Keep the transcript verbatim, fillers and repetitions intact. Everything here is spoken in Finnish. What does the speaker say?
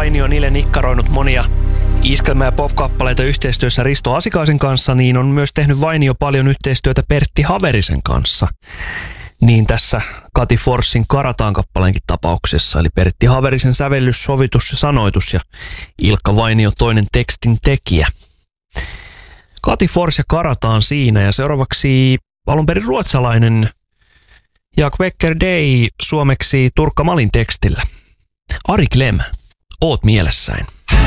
Vainio niille nikkaroinut monia iskelmä- ja pop-kappaleita yhteistyössä Risto Asikaisen kanssa, niin on myös tehnyt Vainio paljon yhteistyötä Pertti Haverisen kanssa. Niin tässä Kati Forssin Karataan kappaleenkin tapauksessa, eli Pertti Haverisen sävellys, sovitus ja sanoitus ja Ilkka Vainio toinen tekstin tekijä. Kati Fors ja Karataan siinä, ja seuraavaksi alun perin ruotsalainen Jak Becker Day suomeksi Turkka Malin tekstillä. Ari Klem, oot mielessäin.